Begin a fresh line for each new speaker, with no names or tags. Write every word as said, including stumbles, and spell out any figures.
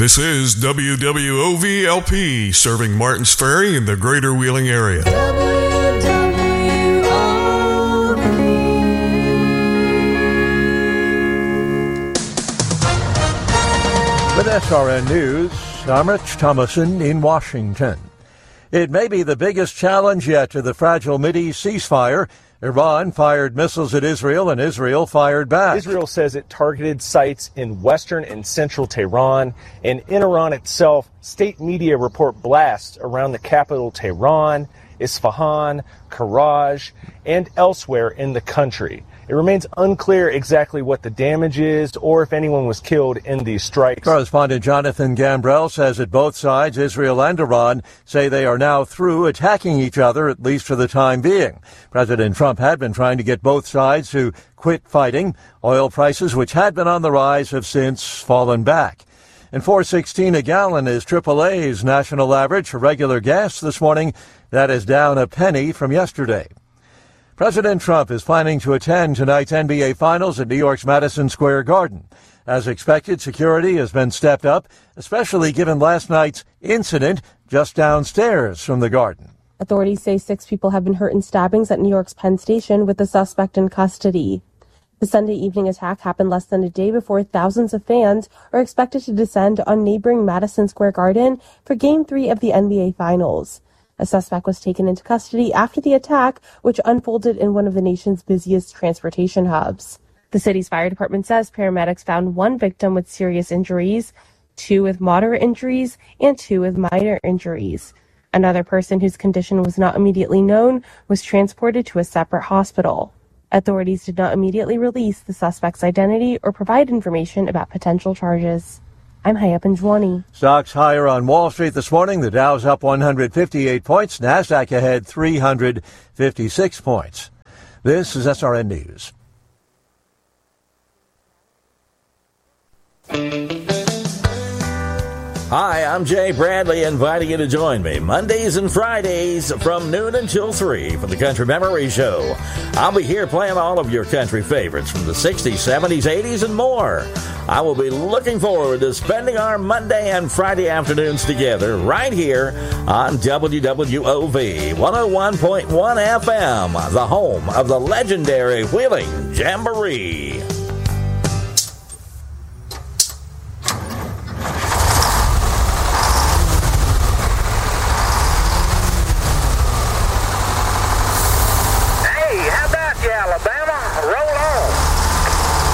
This is W W O V L P, serving Martins Ferry in the greater Wheeling area.
W W O V.
With S R N News, I'm Rich Thomason in Washington. It may be the biggest challenge yet to the fragile Mideast ceasefire. Iran fired missiles at Israel, and Israel fired back.
Israel says it targeted sites in western and central Tehran. And in Iran itself, state media report blasts around the capital Tehran, Isfahan, Karaj, and elsewhere in the country. It remains unclear exactly what the damage is or if anyone was killed in these strikes.
Correspondent Jonathan Gambrell says that both sides, Israel and Iran, say they are now through attacking each other, at least for the time being. President Trump had been trying to get both sides to quit fighting. Oil prices, which had been on the rise, have since fallen back. And four sixteen a gallon is triple A's national average for regular gas this morning. That is down a penny from yesterday. President Trump is planning to attend tonight's N B A Finals at New York's Madison Square Garden. As expected, security has been stepped up, especially given last night's incident just downstairs from the Garden.
Authorities say six people have been hurt in stabbings at New York's Penn Station, with the suspect in custody. The Sunday evening attack happened less than a day before thousands of fans are expected to descend on neighboring Madison Square Garden for Game three of the N B A Finals. A suspect was taken into custody after the attack, which unfolded in one of the nation's busiest transportation hubs. The city's fire department says paramedics found one victim with serious injuries, two with moderate injuries, and two with minor injuries. Another person whose condition was not immediately known was transported to a separate hospital. Authorities did not immediately release the suspect's identity or provide information about potential charges. I'm Haya Panjwani.
Stocks higher on Wall Street this morning. The Dow's up one hundred fifty-eight points. NASDAQ ahead three hundred fifty-six points. This is S R N News.
Hi, I'm Jay Bradley, inviting you to join me Mondays and Fridays from noon until three for the Country Memory Show. I'll be here playing all of your country favorites from the sixties, seventies, eighties, and more. I will be looking forward to spending our Monday and Friday afternoons together right here on W W O V one oh one point one F M, the home of the legendary Wheeling Jamboree.